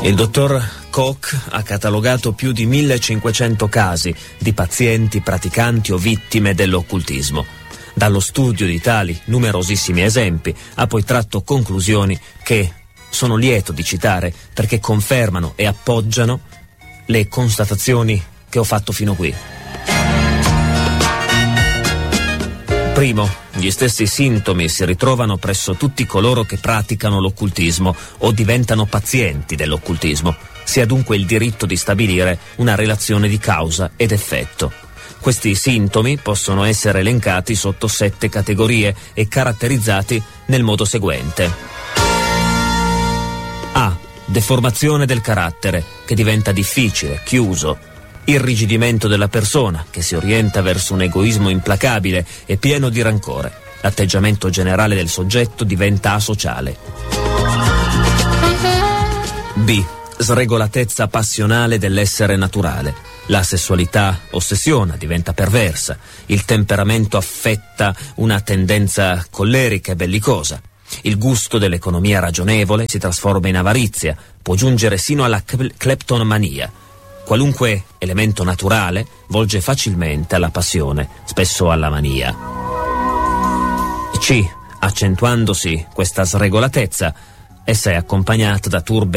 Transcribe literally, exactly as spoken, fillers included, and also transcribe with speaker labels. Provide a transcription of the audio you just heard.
Speaker 1: Il dottor Koch ha catalogato più di millecinquecento casi di pazienti praticanti o vittime dell'occultismo. Dallo studio di tali numerosissimi esempi ha poi tratto conclusioni che sono lieto di citare perché confermano e appoggiano le constatazioni che ho fatto fino qui. Primo, gli stessi sintomi si ritrovano presso tutti coloro che praticano l'occultismo o diventano pazienti dell'occultismo. Si ha dunque il diritto di stabilire una relazione di causa ed effetto. Questi sintomi possono essere elencati sotto sette categorie e caratterizzati nel modo seguente. A. Deformazione del carattere, che diventa difficile, chiuso. Irrigidimento della persona, che si orienta verso un egoismo implacabile e pieno di rancore. L'atteggiamento generale del soggetto diventa asociale. B. Sregolatezza passionale dell'essere naturale. La sessualità ossessiona, diventa perversa. Il temperamento affetta una tendenza collerica e bellicosa. Il gusto dell'economia ragionevole si trasforma in avarizia, può giungere sino alla cleptomania. Qualunque elemento naturale volge facilmente alla passione, spesso alla mania. C. Accentuandosi questa sregolatezza, essa è accompagnata da turbe